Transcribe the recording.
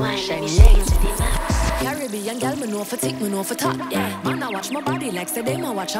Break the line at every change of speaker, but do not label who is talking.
Caribbean girl, me know for tick, me know for top. Yeah, man, I watch my body like say them I watch